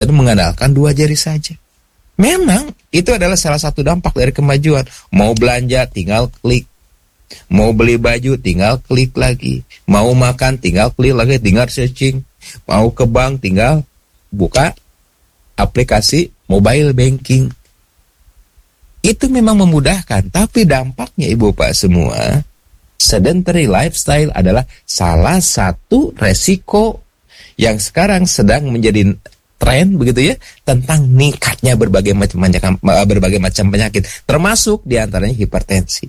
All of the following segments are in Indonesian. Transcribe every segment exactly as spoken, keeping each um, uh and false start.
dan mengandalkan dua jari saja. Memang itu adalah salah satu dampak dari kemajuan. Mau belanja tinggal klik, mau beli baju tinggal klik lagi, mau makan tinggal klik lagi, tinggal searching, mau ke bank tinggal buka aplikasi mobile banking. Itu memang memudahkan, tapi dampaknya ibu bapak semua, sedentary lifestyle adalah salah satu resiko yang sekarang sedang menjadi tren begitu ya, tentang meningkatnya berbagai macam berbagai macam penyakit, termasuk diantaranya hipertensi.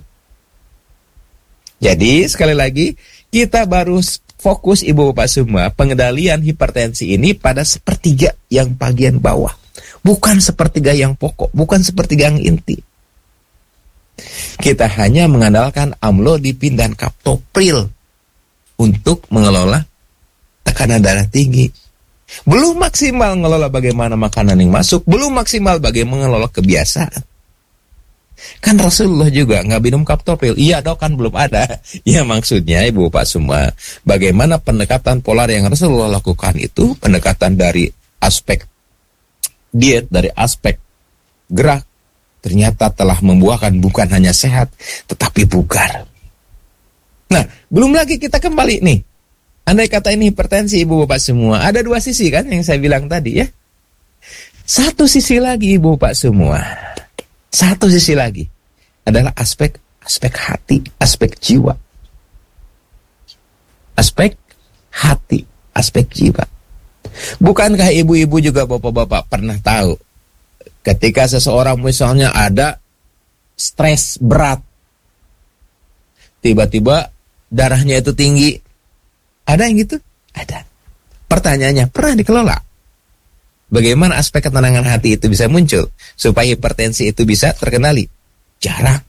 Jadi sekali lagi kita baru fokus ibu bapak semua pengendalian hipertensi ini pada sepertiga yang bagian bawah, bukan sepertiga yang pokok, bukan sepertiga yang inti. Kita hanya mengandalkan amlodipin dan kaptopril untuk mengelola tekanan darah tinggi. Belum maksimal mengelola bagaimana makanan yang masuk, belum maksimal bagaimana mengelola kebiasaan. Kan Rasulullah juga nggak minum kaptopril. Iya dong, kan belum ada. Ya maksudnya ibu bapak semua, bagaimana pendekatan polar yang Rasulullah lakukan itu, pendekatan dari aspek diet, dari aspek gerak, ternyata telah membuahkan bukan hanya sehat, tetapi bugar. Nah, belum lagi kita kembali nih. Andai kata ini hipertensi ibu bapak semua, ada dua sisi kan yang saya bilang tadi ya. Satu sisi lagi ibu bapak semua, satu sisi lagi adalah aspek aspek hati, aspek jiwa. Aspek hati, aspek jiwa. Bukankah ibu-ibu juga bapak-bapak pernah tahu ketika seseorang misalnya ada stres berat, tiba-tiba darahnya itu tinggi. Ada yang gitu? Ada. Pertanyaannya, pernah dikelola? Bagaimana aspek ketenangan hati itu bisa muncul supaya hipertensi itu bisa terkendali? Jarang.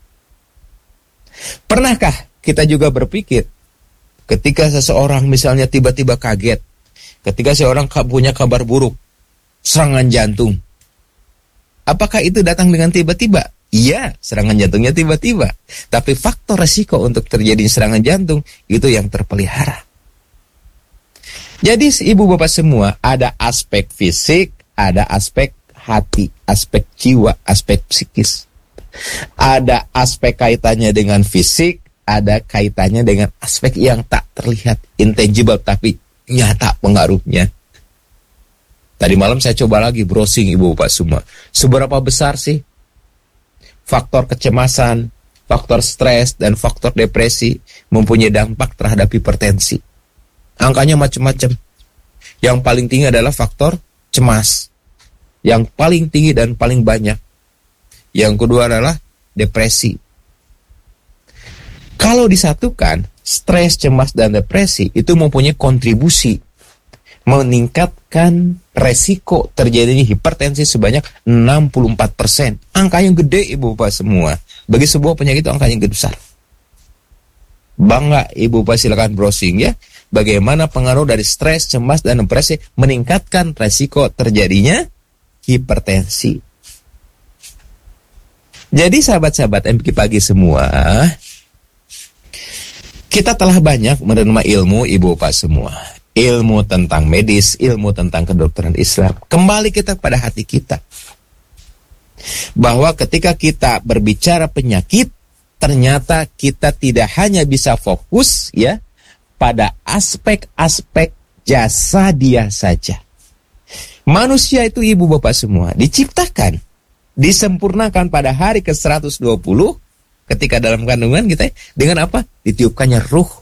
Pernahkah kita juga berpikir ketika seseorang misalnya tiba-tiba kaget, ketika seseorang punya kabar buruk, serangan jantung, apakah itu datang dengan tiba-tiba? Iya, serangan jantungnya tiba-tiba. Tapi faktor resiko untuk terjadi serangan jantung itu yang terpelihara. Jadi ibu bapak semua, ada aspek fisik, ada aspek hati, aspek jiwa, aspek psikis. Ada aspek kaitannya dengan fisik, ada kaitannya dengan aspek yang tak terlihat, intangible, tapi nyata pengaruhnya. Tadi malam saya coba lagi browsing ibu bapak semua. Seberapa besar sih faktor kecemasan, faktor stres, dan faktor depresi mempunyai dampak terhadap hipertensi? Angkanya macam-macam. Yang paling tinggi adalah faktor cemas. Yang paling tinggi dan paling banyak. Yang kedua adalah depresi. Kalau disatukan, stres, cemas, dan depresi itu mempunyai kontribusi meningkatkan resiko terjadinya hipertensi sebanyak enam puluh empat persen. Angka yang gede ibu bapak semua. Bagi sebuah penyakit itu angka yang gede besar. Bangga ibu bapak, silakan browsing ya. Bagaimana pengaruh dari stres, cemas, dan depresi meningkatkan resiko terjadinya hipertensi. Jadi sahabat-sahabat M P Pagi semua, kita telah banyak menerima ilmu ibu bapak semua. Ilmu tentang medis, ilmu tentang kedokteran Islam. Kembali kita pada hati kita. Bahwa ketika kita berbicara penyakit, ternyata kita tidak hanya bisa fokus ya pada aspek-aspek jasa dia saja. Manusia itu ibu bapak semua diciptakan, disempurnakan pada hari ke seratus dua puluh ketika dalam kandungan kita dengan apa? Ditiupkannya ruh.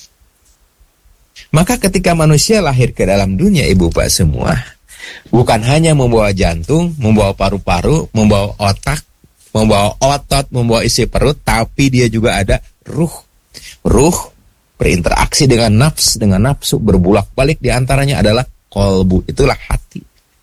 Maka ketika manusia lahir ke dalam dunia ibu bapak semua, bukan hanya membawa jantung, membawa paru-paru, membawa otak, membawa otot, membawa isi perut, tapi dia juga ada ruh. Ruh berinteraksi dengan nafs, dengan nafsu, berbulak-balik, diantaranya adalah kolbu, itulah hati.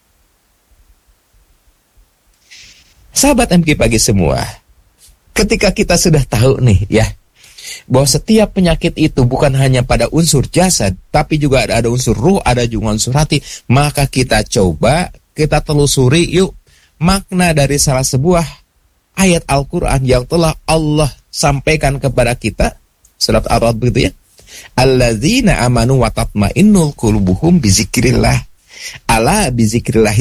Sahabat M K Pagi semua, ketika kita sudah tahu nih ya, bahwa setiap penyakit itu bukan hanya pada unsur jasad, tapi juga ada, ada unsur ruh, ada juga unsur hati. Maka kita coba, kita telusuri yuk makna dari salah sebuah ayat Al-Quran yang telah Allah sampaikan kepada kita. Surat Ar-Ra'd begitu ya. Alladzina amanu wa tatma'innul qulubuhum bizikrillah. Ala bizikrillah